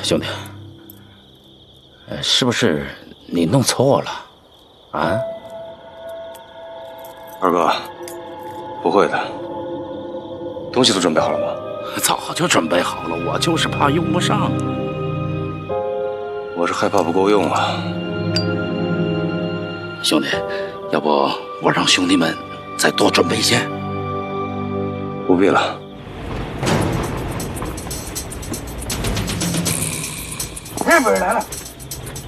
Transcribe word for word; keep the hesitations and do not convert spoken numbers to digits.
兄弟，呃，是不是你弄错了？啊？ 二哥，不会的，东西都准备好了吗？ 早就准备好了，我就是怕用不上。 我是害怕不够用啊。 兄弟，要不我让兄弟们再多准备一些？ 不必了。 日本人来了。